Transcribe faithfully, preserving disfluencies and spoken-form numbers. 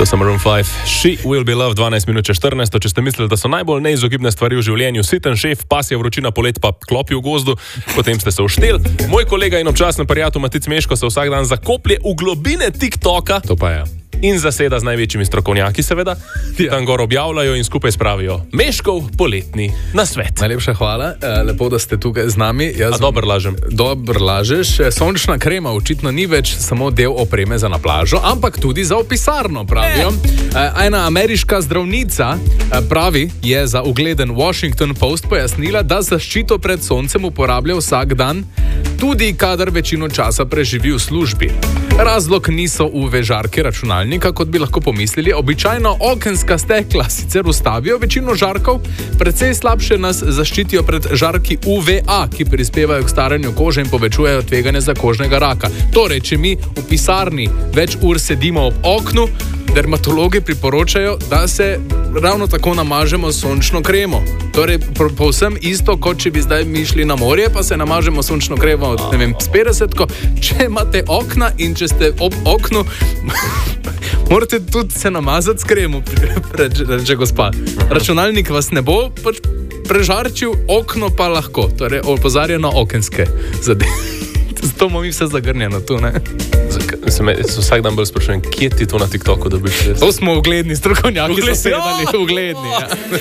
To so Maroon five. She will be loved, dvanajst minut čez štirinajst. Če ste mislili, da so najbolj neizogibne stvari v življenju siten šef, pasja vročina, polet pa klopi v gozdu, potem ste se uštel. Moj kolega in občasno prijatelj Matic Meško se vsak dan zakoplje v globine TikToka. To pa je. In zaseda z največjimi strokovnjaki, seveda. Ja. Tam gor objavljajo in skupaj spravijo Meškov poletni nasvet. Najlepša hvala, lepo, da ste tukaj z nami. Jaz A dobro lažem. Dobro lažeš. Sončna krema očitno ni več samo del opreme za na plažo, ampak tudi za v pisarno, pravijo. E. Ena ameriška zdravnica pravi, je za ugleden Washington Post pojasnila, da zaščito pred soncem uporablja vsak dan, tudi kadar večino časa preživi v službi. Razlog niso U V žarke računalnika, kot bi lahko pomislili. Običajno okenska stekla sicer ustavijo večino žarkov, precej slabše nas zaščitijo pred žarki U V A, ki prispevajo k staranju kože in povečujejo tveganje za kožnega raka. Torej, če mi v pisarni več ur sedimo ob oknu, dermatologi priporočajo, da se ravno tako namažemo s sončno kremo. Torej, povsem isto, kot če bi zdaj mi šli na morje, pa se namažemo s sončno kremo, ne vem, s petdesetko. Če imate okna in če ste ob oknu, morate tudi se namazati s kremo, reče gospa. Računalnik vas ne bo pač prežarčil, okno pa lahko. Torej, opozarja na okenske zadeve. Zato imamo mi vse zagrnjeno tu, ne? Se me vsak dan bolj sprašujem, kje ti to na TikToku dobiš? To smo ugledni strokovnjaki, so sedali ugledni. Ja.